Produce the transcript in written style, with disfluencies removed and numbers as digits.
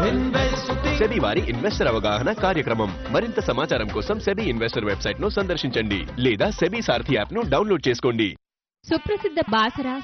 SEBI వారి investor అవగాహన కార్యక్రమం. మరింత సమాచారం కోసం సెబీ ఇన్వెస్టర్ వెబ్సైట్ ను సందర్శించండి లేదా సెబీ సారథి యాప్ ను డౌన్లోడ్ చేసుకోండి. సుప్రసిద్ధ బాసర